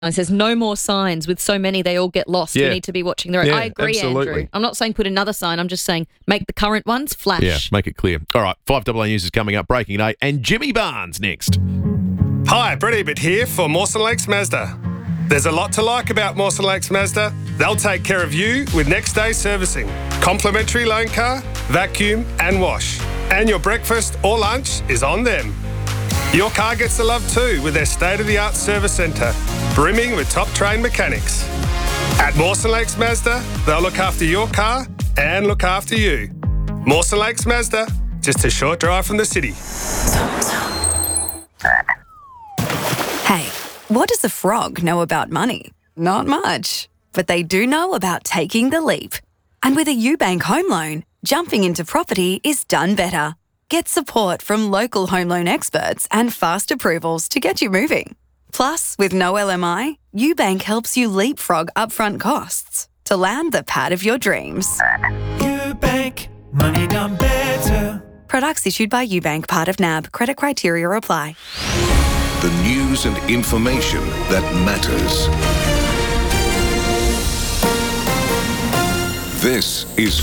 It says no more signs. With so many, they all get lost. Yeah. We need to be watching the road. Yeah, I agree, absolutely. Andrew. I'm not saying put another sign. I'm just saying make the current ones flash. Yeah, make it clear. All right, 5AA News is coming up, breaking day, and Jimmy Barnes next. Hi, Brett Ebert here for Mawson Lakes Mazda. There's a lot to like about Mawson Lakes Mazda. They'll take care of you with next day servicing, complimentary loan car, vacuum and wash. And your breakfast or lunch is on them. Your car gets the love too with their state-of-the-art service centre, brimming with top-trained mechanics. At Mawson Lakes Mazda, they'll look after your car and look after you. Mawson Lakes Mazda, just a short drive from the city. Hey, what does a frog know about money? Not much. But they do know about taking the leap. And with a UBank home loan, jumping into property is done better. Get support from local home loan experts and fast approvals to get you moving. Plus, with no LMI, UBank helps you leapfrog upfront costs to land the pad of your dreams. UBank, money done better. Products issued by UBank, part of NAB. Credit criteria apply. The news and information that matters. This is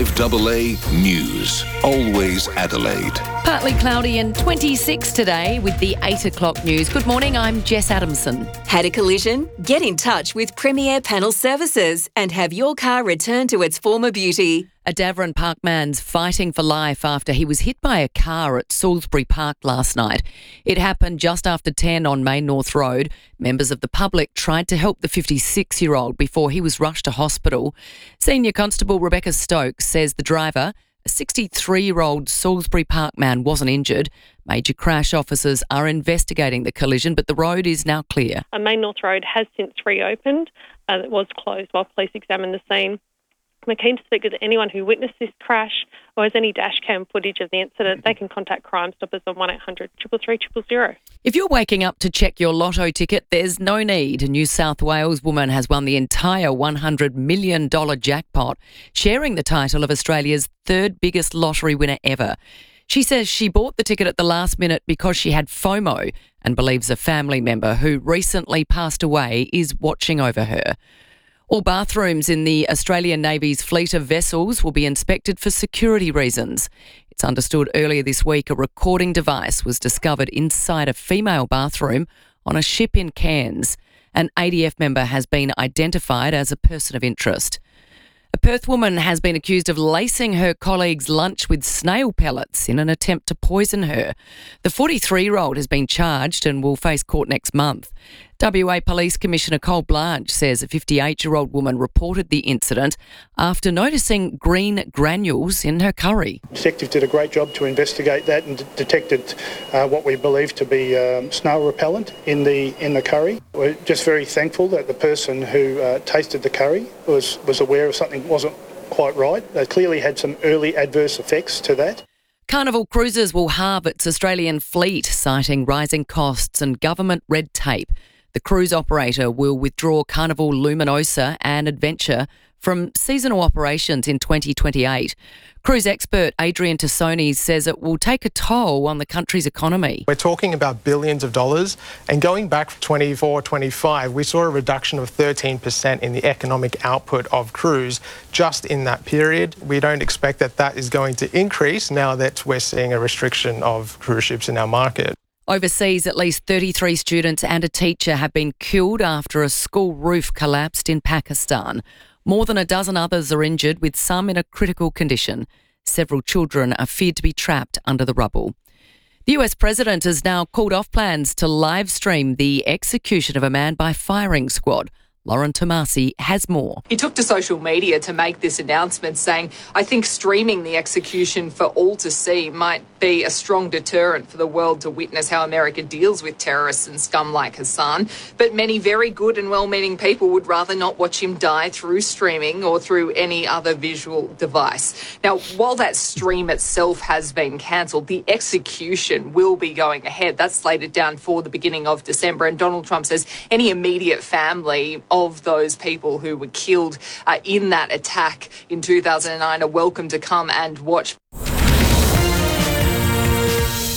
5AA News. Always Adelaide. Partly cloudy and 26 today with the 8 o'clock news. Good morning, I'm Jess Adamson. Had a collision? Get in touch with Premier Panel Services and have your car returned to its former beauty. A Davern Park man's fighting for life after he was hit by a car at Salisbury Park last night. It happened just after 10 on Main North Road. Members of the public tried to help the 56-year-old before he was rushed to hospital. Senior Constable Rebecca Stokes says the driver, a 63-year-old Salisbury Park man, wasn't injured. Major crash officers are investigating the collision, but the road is now clear. Main North Road has since reopened. It was closed while police examined the scene. We're keen to speak with anyone who witnessed this crash or has any dash cam footage of the incident. They can contact Crime Stoppers on 1800 333 000. If you're waking up to check your lotto ticket, there's no need. A New South Wales woman has won the entire $100 million jackpot, sharing the title of Australia's third biggest lottery winner ever. She says she bought the ticket at the last minute because she had FOMO and believes a family member who recently passed away is watching over her. All bathrooms in the Australian Navy's fleet of vessels will be inspected for security reasons. It's understood earlier this week a recording device was discovered inside a female bathroom on a ship in Cairns. An ADF member has been identified as a person of interest. A Perth woman has been accused of lacing her colleague's lunch with snail pellets in an attempt to poison her. The 43-year-old has been charged and will face court next month. WA Police Commissioner Cole Blanche says a 58-year-old woman reported the incident after noticing green granules in her curry. Detectives did a great job to investigate that and detected what we believe to be snail repellent in the curry. We're just very thankful that the person who tasted the curry was aware of something wasn't quite right. They clearly had some early adverse effects to that. Carnival Cruises will halve its Australian fleet, citing rising costs and government red tape. The cruise operator will withdraw Carnival Luminosa and Adventure from seasonal operations in 2028. Cruise expert Adrian Tassoni says it will take a toll on the country's economy. We're talking about billions of dollars, and going back to 24-25, we saw a reduction of 13% in the economic output of cruise just in that period. We don't expect that is going to increase now that we're seeing a restriction of cruise ships in our market. Overseas, at least 33 students and a teacher have been killed after a school roof collapsed in Pakistan. More than a dozen others are injured, with some in a critical condition. Several children are feared to be trapped under the rubble. The US president has now called off plans to live stream the execution of a man by firing squad. Lauren Tomasi has more. He took to social media to make this announcement, saying, "I think streaming the execution for all to see might be a strong deterrent for the world to witness how America deals with terrorists and scum like Hassan. But many very good and well-meaning people would rather not watch him die through streaming or through any other visual device." Now, while that stream itself has been cancelled, the execution will be going ahead. That's slated down for the beginning of December. And Donald Trump says any immediate family of those people who were killed in that attack in 2009 are welcome to come and watch.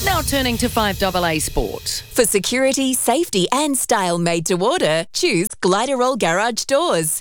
Now turning to 5AA Sport. For security, safety and style made to order, choose Gliderol Garage Doors.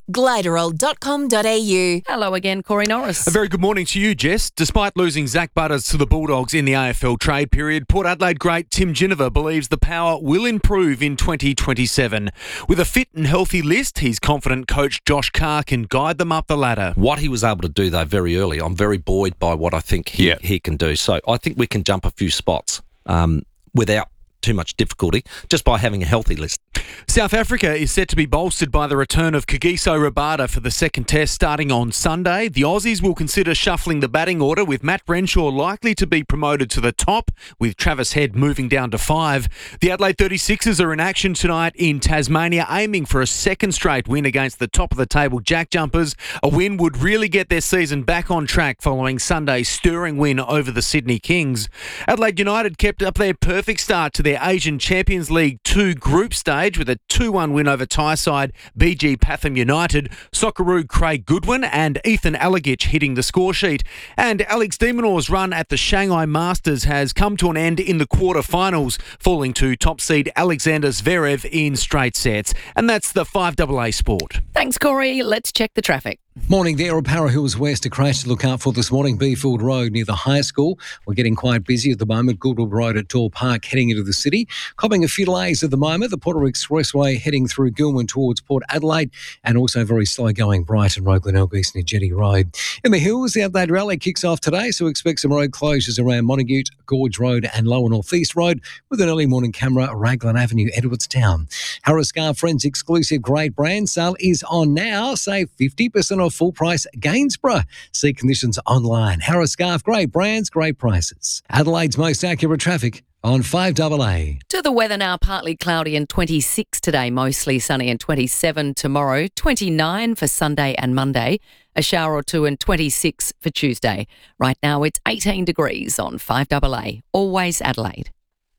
Gliderol.com.au. Hello again, Corey Norris. A very good morning to you, Jess. Despite losing Zach Butters to the Bulldogs in the AFL trade period, Port Adelaide great Tim Ginniver believes the power will improve in 2027. With a fit and healthy list, he's confident coach Josh Carr can guide them up the ladder. What he was able to do, though, very early, I'm very buoyed by what I think he can do. So I think we can jump a few spots without too much difficulty, just by having a healthy list. South Africa is set to be bolstered by the return of Kagiso Rabada for the second test starting on Sunday. The Aussies will consider shuffling the batting order, with Matt Renshaw likely to be promoted to the top, with Travis Head moving down to 5. The Adelaide 36ers are in action tonight in Tasmania, aiming for a second straight win against the top-of-the-table Jack Jumpers. A win would really get their season back on track following Sunday's stirring win over the Sydney Kings. Adelaide United kept up their perfect start to their Asian Champions League 2 group stage with a 2-1 win over Thai side BG Pathum United. Socceroo Craig Goodwin and Ethan Alagich hitting the score sheet. And Alex de Minaur's run at the Shanghai Masters has come to an end in the quarterfinals, falling to top seed Alexander Zverev in straight sets. And that's the 5AA Sport. Thanks, Corey. Let's check the traffic. Morning there, Opara Hills West. A crash to look out for this morning. Beefield Road near the high school. We're getting quite busy at the moment. Goodwood Road at Tor Park heading into the city. Copping a few delays at the moment. The Porter Expressway heading through Gilman towards Port Adelaide, and also very slow going Brighton Road, Glenelg East near Jetty Road. In the hills, the Adelaide Rally kicks off today, so expect some road closures around Montague, Gorge Road and Lower North East Road, with an early morning camera Raglan Avenue, Edwardstown. Harris Scar Friends exclusive great brand sale is on now. Save 50% off full price Gainsborough. See conditions online. Harris Scarf, great brands, great prices. Adelaide's most accurate traffic on 5AA. To the weather now, partly cloudy and 26 today, mostly sunny, and 27 tomorrow, 29 for Sunday and Monday, a shower or two, and 26 for Tuesday. Right now it's 18 degrees on 5AA. Always Adelaide.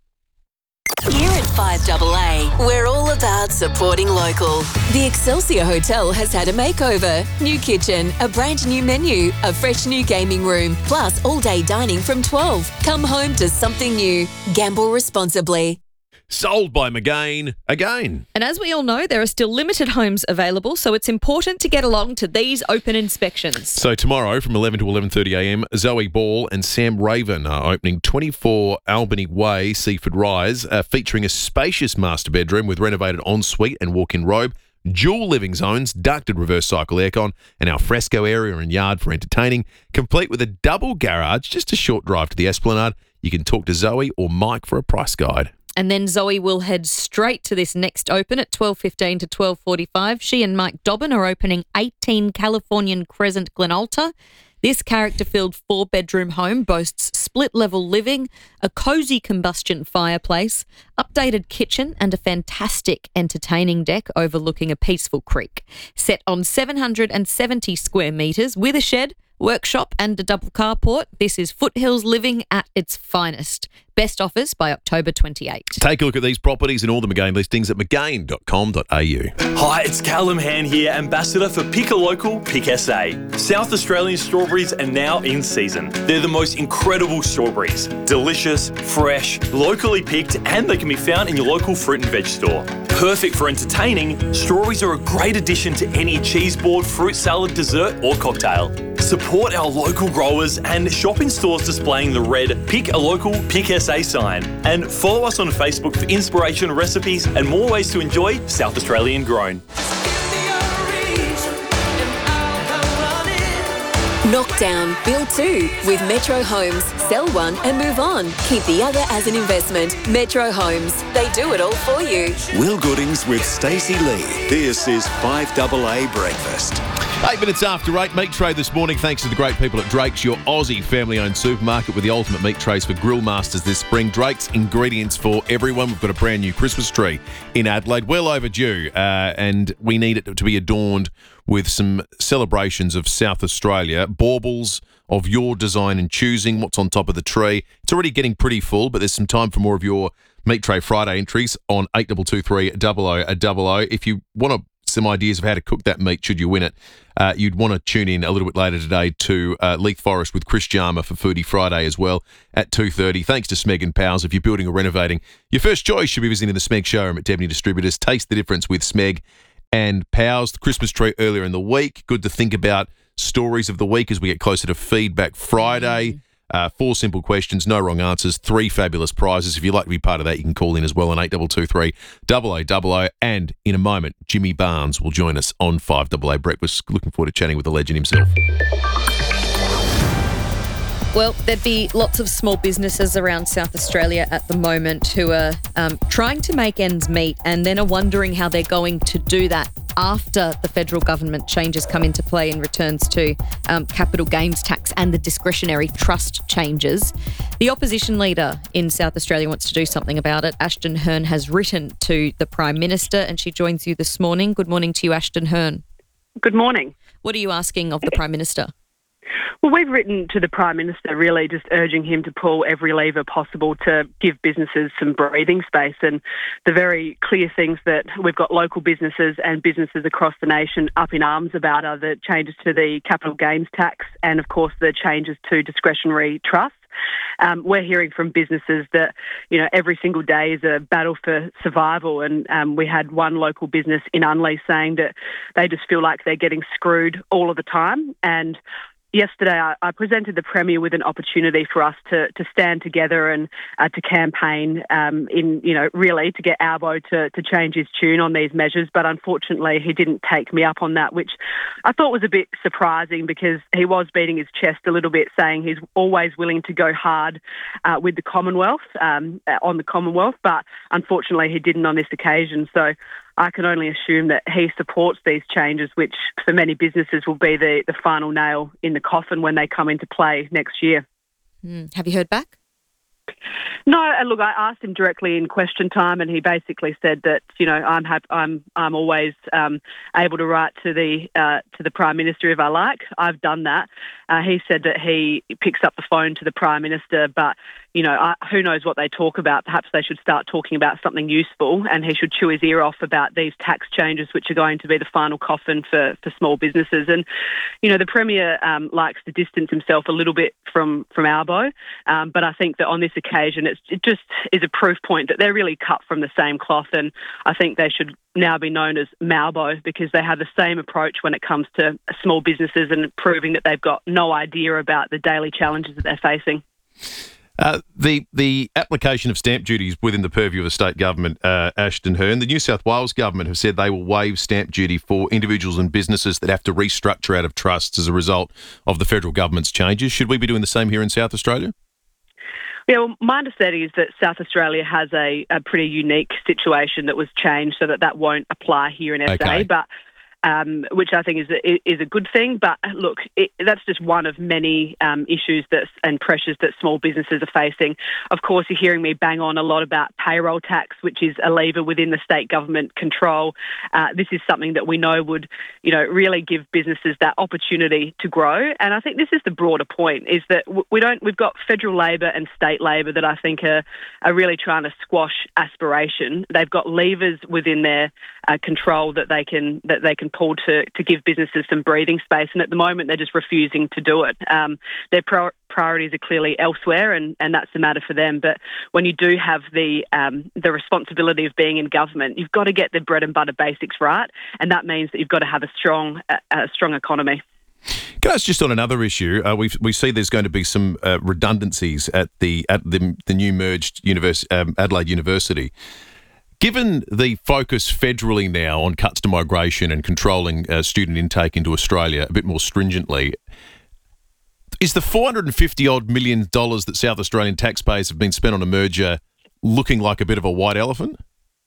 Here at 5AA, we're all about supporting local. The Excelsior Hotel has had a makeover. New kitchen, a brand new menu, a fresh new gaming room, plus all-day dining from 12. Come home to something new. Gamble responsibly. Sold by McGain again. And as we all know, there are still limited homes available, so it's important to get along to these open inspections. So tomorrow from 11 to 11:30am, Zoe Ball and Sam Raven are opening 24 Albany Way, Seaford Rise, featuring a spacious master bedroom with renovated ensuite and walk-in robe, dual living zones, ducted reverse cycle aircon, and al fresco area and yard for entertaining, complete with a double garage, just a short drive to the Esplanade. You can talk to Zoe or Mike for a price guide. And then Zoe will head straight to this next open at 12:15 to 12:45. She and Mike Dobbin are opening 18 Californian Crescent Glenalta. This character-filled 4-bedroom home boasts split-level living, a cosy combustion fireplace, updated kitchen, and a fantastic entertaining deck overlooking a peaceful creek. Set on 770 square metres with a shed, workshop and a double carport, this is Foothills living at its finest. Best offers by October 28. Take a look at these properties and all the McGain listings at mcgain.com.au. Hi, it's Callum Hand here, Ambassador for Pick a Local, Pick SA. South Australian strawberries are now in season. They're the most incredible strawberries. Delicious, fresh, locally picked, and they can be found in your local fruit and veg store. Perfect for entertaining, strawberries are a great addition to any cheese board, fruit salad, dessert or cocktail. Support our local growers and shop in stores displaying the red Pick a Local, Pick SA sign. And follow us on Facebook for inspiration, recipes and more ways to enjoy South Australian grown. Knock down, build 2 with Metro Homes. Sell one and move on. Keep the other as an investment. Metro Homes. They do it all for you. Will Goodings with Stacey Lee. This is 5AA Breakfast. 8 minutes after 8, meat tray this morning thanks to the great people at Drake's, your Aussie family-owned supermarket with the ultimate meat trays for grill masters this spring. Drake's, ingredients for everyone. We've got a brand new Christmas tree in Adelaide, well overdue, and we need it to be adorned with some celebrations of South Australia, baubles of your design and choosing, what's on top of the tree. It's already getting pretty full, but there's some time for more of your Meat Tray Friday entries on 8223 0000. If you want to some ideas of how to cook that meat should you win it, you'd want to tune in a little bit later today to Leith Forest with Chris Jarmer for Foodie Friday as well at 2:30. Thanks to Smeg and Powers. If you're building or renovating, your first choice should be visiting the Smeg showroom at Debney Distributors. Taste the difference with Smeg and Powers. The Christmas tree earlier in the week. Good to think about stories of the week as we get closer to Feedback Friday. 4 simple questions, no wrong answers, 3 fabulous prizes. If you'd like to be part of that, you can call in as well on 8223 0000. And in a moment, Jimmy Barnes will join us on 5AA Breakfast. Looking forward to chatting with the legend himself. Well, there'd be lots of small businesses around South Australia at the moment who are trying to make ends meet and then are wondering how they're going to do that after the federal government changes come into play in returns to capital gains tax and the discretionary trust changes. The opposition leader in South Australia wants to do something about it. Ashton Hearn has written to the Prime Minister and she joins you this morning. Good morning to you, Ashton Hearn. Good morning. What are you asking of the Prime Minister? Well, we've written to the Prime Minister really just urging him to pull every lever possible to give businesses some breathing space. And the very clear things that we've got local businesses and businesses across the nation up in arms about are the changes to the capital gains tax and, of course, the changes to discretionary trusts. We're hearing from businesses that, every single day is a battle for survival. And we had one local business in Unley saying that they just feel like they're getting screwed all of the time. And yesterday, I presented the Premier with an opportunity for us to stand together and to campaign really to get Albo to change his tune on these measures. But unfortunately, he didn't take me up on that, which I thought was a bit surprising because he was beating his chest a little bit, saying he's always willing to go hard with the Commonwealth, on the Commonwealth. But unfortunately, he didn't on this occasion. So I can only assume that he supports these changes, which for many businesses will be the final nail in the coffin when they come into play next year. Have you heard back? No, and look, I asked him directly in question time, and he basically said that I'm always able to write to the Prime Minister if I like. I've done that. He said that he picks up the phone to the Prime Minister, but who knows what they talk about. Perhaps they should start talking about something useful, and he should chew his ear off about these tax changes, which are going to be the final coffin for small businesses. And the Premier likes to distance himself a little bit from Albo, but I think that on this occasion it just is a proof point that they're really cut from the same cloth, and I think they should now be known as Malbo because they have the same approach when it comes to small businesses and proving that they've got no idea about the daily challenges that they're facing. The application of stamp duty is within the purview of the state government, Ashton Hearn. The New South Wales government have said they will waive stamp duty for individuals and businesses that have to restructure out of trusts as a result of the federal government's changes. Should we be doing the same here in South Australia? Yeah, well, my understanding is that South Australia has a pretty unique situation that was changed so that won't apply here in SA. Okay. But which I think is a good thing. But look, that's just one of many issues and pressures that small businesses are facing. Of course, you're hearing me bang on a lot about payroll tax, which is a lever within the state government control. This is something that we know would, really give businesses that opportunity to grow. And I think this is the broader point: is that we've got federal Labor and state Labor that I think are really trying to squash aspiration. They've got levers within their control that they can pull to give businesses some breathing space, and at the moment they're just refusing to do it. Their priorities are clearly elsewhere, and that's the matter for them. But when you do have the responsibility of being in government, you've got to get the bread and butter basics right, and that means that you've got to have a strong economy. Can I ask just on another issue? We see there's going to be some redundancies at the new merged Adelaide University. Given the focus federally now on cuts to migration and controlling student intake into Australia a bit more stringently, is the $450-odd million that South Australian taxpayers have been spent on a merger looking like a bit of a white elephant?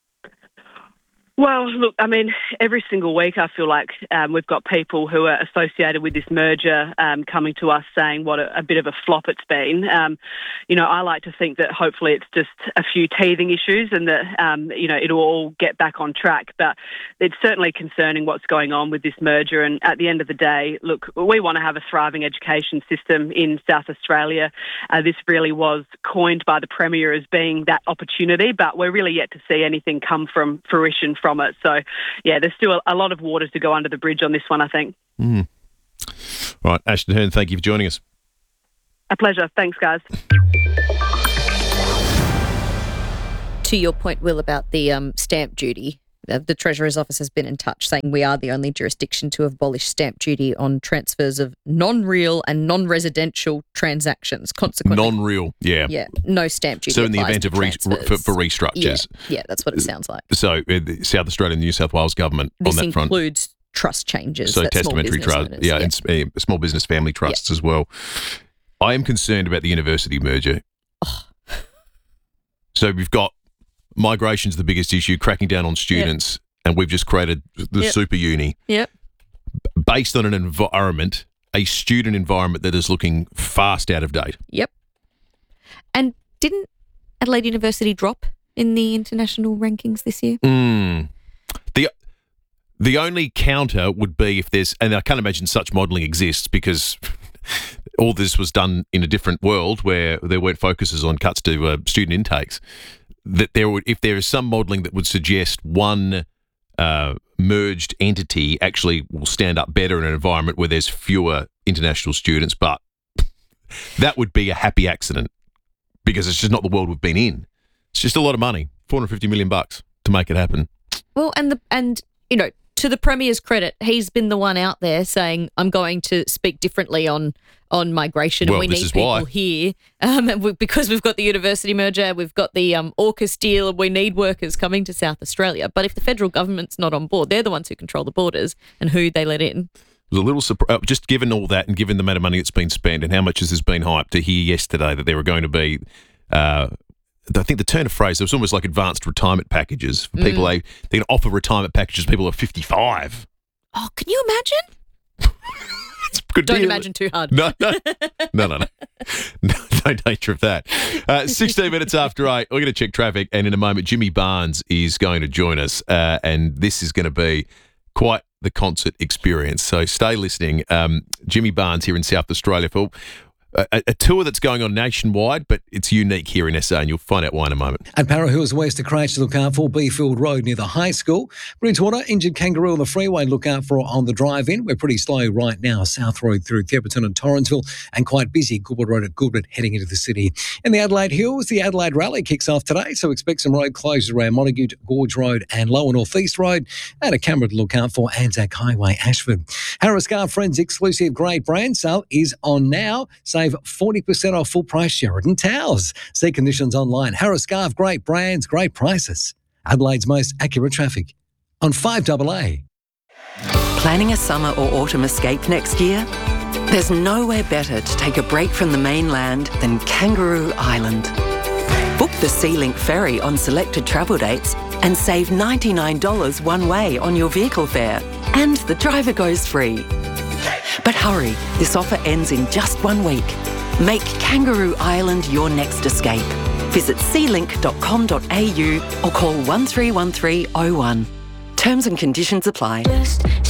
Well, look, I mean, every single week I feel like we've got people who are associated with this merger coming to us saying what a bit of a flop it's been. I like to think that hopefully it's just a few teething issues and that, it'll all get back on track. But it's certainly concerning what's going on with this merger. And at the end of the day, look, we want to have a thriving education system in South Australia. This really was coined by the Premier as being that opportunity, but we're really yet to see anything come from fruition from it. So, yeah, there's still a lot of water to go under the bridge on this one, I think. Mm. All right, Ashton Hearn, thank you for joining us. A pleasure. Thanks, guys. To your point, Will, about the stamp duty, the Treasurer's Office has been in touch saying we are the only jurisdiction to abolish stamp duty on transfers of non-real and non-residential transactions. Consequently, non-real, yeah. Yeah, no stamp duty. So in the applies event of to for restructures. Yeah, that's what it sounds like. So the South Australian and New South Wales government This on that front. includes trust changes. So that small testamentary business trust, owners, and small business family trusts as well. I am concerned about the university merger. So we've got migration's the biggest issue, cracking down on students, and we've just created the super uni. Yep. Based on an environment, a student environment that is looking fast out of date. Yep. And didn't Adelaide University drop in the international rankings this year? The only counter would be if there's, and I can't imagine such modelling exists because all this was done in a different world where there weren't focuses on cuts to student intakes. That there would, if there is some modelling that would suggest one merged entity actually will stand up better in an environment where there's fewer international students, but that would be a happy accident because it's just not the world we've been in. It's just a lot of money, $450 million to make it happen. Well, and you know, to the Premier's credit, he's been the one out there saying, I'm going to speak differently on migration, and we need people here because we've got the university merger, we've got the AUKUS deal, and we need workers coming to South Australia. But if the federal government's not on board, they're the ones who control the borders and who they let in. It was a little surprised, just given all that and given the amount of money that's been spent and how much this has been hyped, to hear yesterday that there were going to be I think the turn of phrase, it was almost like advanced retirement packages for people. They're going to offer retirement packages to people who are 55. Oh, can you imagine? Don't imagine too hard. No. No danger of that. 16 minutes after 8, we're going to check traffic, and in a moment, Jimmy Barnes is going to join us, and this is going to be quite the concert experience. So stay listening. Jimmy Barnes here in South Australia for a tour that's going on nationwide, but it's unique here in SA, and you'll find out why in a moment. At Para Hills West, a crash to look out for, Beefield Road near the high school. Bridgewater, injured kangaroo on the freeway, look out for on the drive-in. We're pretty slow right now, South Road through Thepperton and Torrensville, and quite busy Goulburn Road at Goulburn heading into the city. In the Adelaide Hills, the Adelaide Rally kicks off today, so expect some road closures around Montague, Gorge Road and Lower North East Road, and a camera to look out for Anzac Highway, Ashford. Harris Scarfe Friends exclusive great brand sale is on now. Save 40% off full price Sheridan towels. See conditions online. Harris Scarfe, great brands, great prices. Adelaide's most accurate traffic on 5AA. Planning a summer or autumn escape next year? There's nowhere better to take a break from the mainland than Kangaroo Island. Book the SeaLink ferry on selected travel dates and save $99 one way on your vehicle fare. And the driver goes free. But hurry, this offer ends in just 1 week. Make Kangaroo Island your next escape. Visit sealink.com.au or call 131301. Terms and conditions apply.